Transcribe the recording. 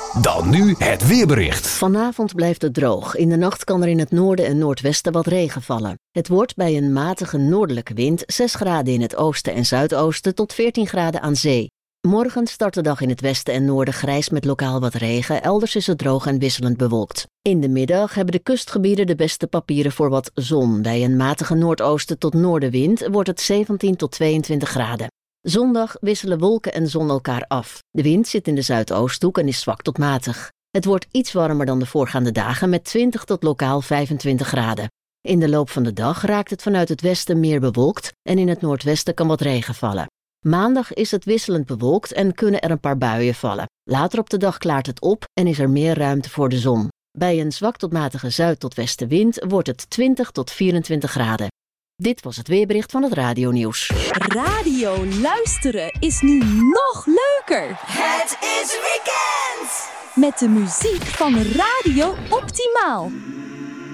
Dan nu het weerbericht. Vanavond blijft het droog. In de nacht kan er in het noorden en noordwesten wat regen vallen. Het wordt bij een matige noordelijke wind 6 graden in het oosten en zuidoosten tot 14 graden aan zee. Morgen start de dag in het westen en noorden grijs met lokaal wat regen. Elders is het droog en wisselend bewolkt. In de middag hebben de kustgebieden de beste papieren voor wat zon. Bij een matige noordoosten tot noordenwind wordt het 17 tot 22 graden. Zondag wisselen wolken en zon elkaar af. De wind zit in de zuidoosthoek en is zwak tot matig. Het wordt iets warmer dan de voorgaande dagen met 20 tot lokaal 25 graden. In de loop van de dag raakt het vanuit het westen meer bewolkt en in het noordwesten kan wat regen vallen. Maandag is het wisselend bewolkt en kunnen er een paar buien vallen. Later op de dag klaart het op en is er meer ruimte voor de zon. Bij een zwak tot matige zuid- tot westenwind wordt het 20 tot 24 graden. Dit was het weerbericht van het Radio-nieuws. Radio luisteren is nu nog leuker. Het is weekend! Met de muziek van Radio Optimaal.